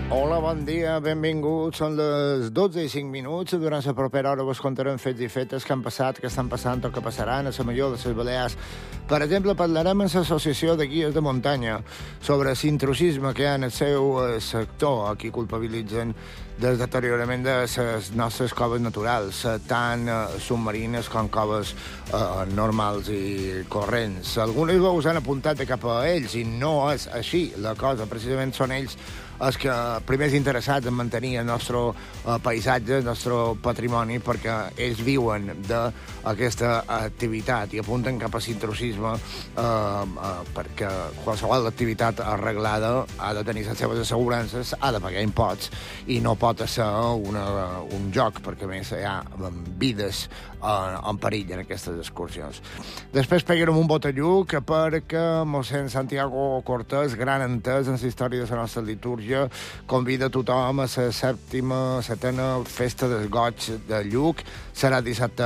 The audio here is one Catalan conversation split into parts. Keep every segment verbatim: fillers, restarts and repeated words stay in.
Hola, bon dia, benvinguts. Són les dotze i cinc minuts. Durant la propera hora vos contarem fets i fetes que han passat, que estan passant o que passaran a la major de les Balears. Per exemple, parlarem amb l'Associació de Guies de Muntanya sobre l'intrusisme que hi ha en el seu sector, a qui culpabilitzen del deteriorament de les nostres coves naturals, tant submarines com coves eh, normals i corrents. Algunes veus han apuntat cap a ells i no és així la cosa. Precisament són ells els que primers interessats en mantenir el nostre eh, paisatge, el nostre patrimoni, perquè ells viuen d'aquesta activitat i apunten cap a l'intrusisme eh, eh, perquè qualsevol activitat arreglada ha de tenir les seves assegurances, ha de pagar imposts i no pot ser una, un joc, perquè a més hi ha vides en, en perill en aquestes excursions. Després pegarem un botelluc perquè mossèn Santiago Cortés, gran entès en la història de la nostra litúrgia, convida tothom a la sèptima, setena festa dels goig de Lluc. Serà dissabte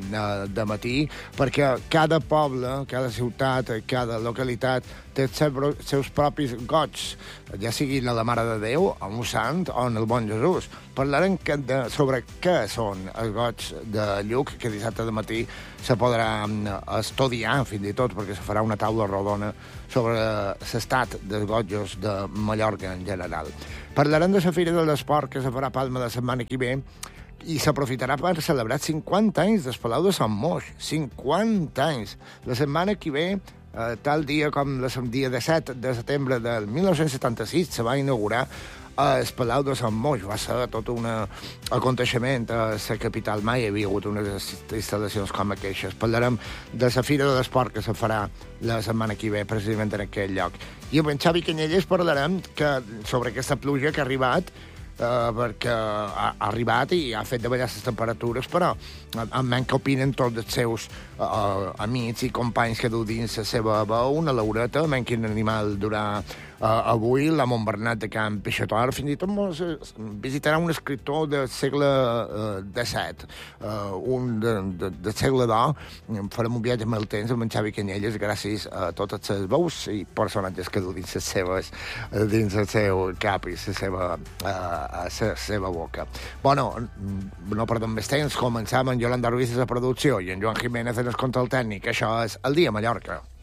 de matí, perquè cada poble, cada ciutat, cada localitat té els seus propis goigs, ja sigui la Mare de Déu, en un sant o en el Bon Jesús. Parlarem sobre què són els goigs de Lluc, que dissabte de matí se podrà estudiar, fins i tot, perquè se farà una taula rodona sobre l'estat dels goigs de Mallorca en general. Parlarem de la Fira de l'Esport, que se farà a Palma la setmana que ve, i s'aprofitarà per celebrar cinquanta anys del Palau de Sant Moix. cinquanta anys. La setmana que ve, eh, tal dia com el dia disset de setembre del mil nou-cents setanta-sis, se va inaugurar el Palau de Sant Moix. Va ser tot un aconteixement a la capital. Mai hi havia hagut unes instal·lacions com aquestes. Parlarem de la Fira de l'Esport que se farà la setmana que ve, precisament en aquell lloc. I amb en Xavi Canyelles parlarem que, sobre aquesta pluja que ha arribat, Uh, perquè ha, ha arribat i ha fet davallar les temperatures, però en menys que opinen tots els seus uh, amics i companys que du dins la seva veu, una Laureta, menys quin animal durà uh, avui, la Montbernat de Can Peixator, fins i tot mos visitarà un escriptor del segle uh, disset, uh, un de, de, del segle d'or. Farem un viatge amb el temps amb en Xavi Canyelles gràcies a totes les veus i personatges que du dins les seves, dins el seu cap i la seva uh, a la seva boca. Bueno, no perdem més temps, començam amb Yolanda Ruiz a la producció i en Joan Jiménez en el control tècnic. Això és El Dia a Mallorca.